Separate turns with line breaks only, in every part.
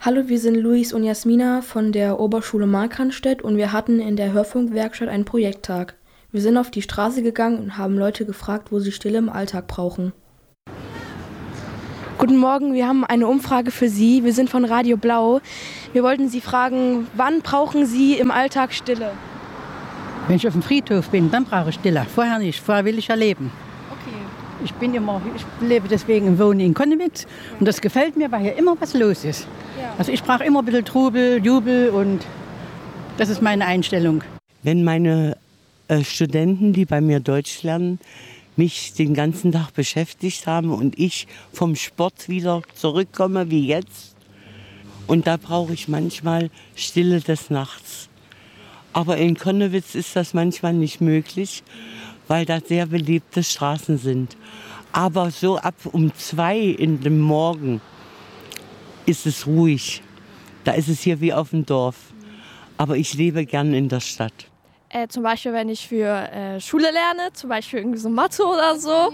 Hallo, wir sind Luis und Jasmina von der Oberschule Markranstädt und wir hatten in der Hörfunkwerkstatt einen Projekttag. Wir sind auf die Straße gegangen und haben Leute gefragt, wo sie Stille im Alltag brauchen. Guten Morgen, wir haben eine Umfrage für Sie. Wir sind von Radio Blau. Wir wollten Sie fragen, wann brauchen Sie im Alltag Stille?
Wenn ich auf dem Friedhof bin, dann brauche ich Stille. Vorher nicht, vorher will ich ja leben.
Okay.
Ich lebe deswegen im Wohnen in Konnewitz und das gefällt mir, weil hier immer was los ist.
Ja.
Also ich brauche immer ein bisschen Trubel, Jubel und das ist meine Einstellung.
Wenn meine Studenten, die bei mir Deutsch lernen, mich den ganzen Tag beschäftigt haben und ich vom Sport wieder zurückkomme wie jetzt. Und da brauche ich manchmal Stille des Nachts. Aber in Konnewitz ist das manchmal nicht möglich, weil da sehr belebte Straßen sind. Aber so ab um 2 in dem Morgen ist es ruhig. Da ist es hier wie auf dem Dorf. Aber ich lebe gern in der Stadt.
Zum Beispiel, wenn ich für Schule lerne, zum Beispiel irgendwie so Mathe oder so.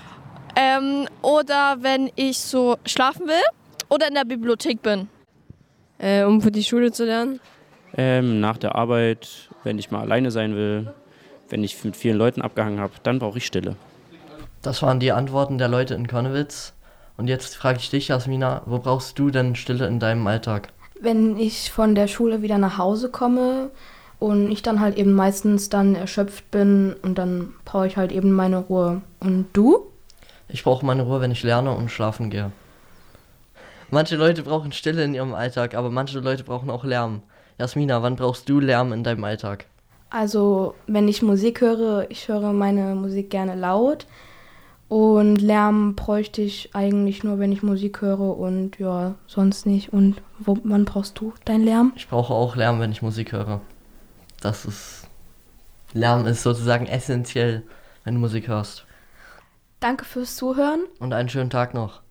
Oder wenn ich so schlafen will oder in der Bibliothek bin.
Um für die Schule zu lernen?
Nach der Arbeit, wenn ich mal alleine sein will, wenn ich mit vielen Leuten abgehangen habe, dann brauche ich Stille.
Das waren die Antworten der Leute in Konnewitz. Und jetzt frage ich dich, Jasmina, wo brauchst du denn Stille in deinem Alltag?
Wenn ich von der Schule wieder nach Hause komme und ich dann halt eben meistens dann erschöpft bin und dann brauche ich halt eben meine Ruhe. Und du?
Ich brauche meine Ruhe, wenn ich lerne und schlafen gehe. Manche Leute brauchen Stille in ihrem Alltag, aber manche Leute brauchen auch Lärm. Jasmina, wann brauchst du Lärm in deinem Alltag?
Also wenn ich Musik höre, ich höre meine Musik gerne laut. Und Lärm bräuchte ich eigentlich nur, wenn ich Musik höre und ja, sonst nicht. Und wann brauchst du deinen Lärm?
Ich brauche auch Lärm, wenn ich Musik höre. Lärm ist sozusagen essentiell, wenn du Musik hörst.
Danke fürs Zuhören.
Und einen schönen Tag noch.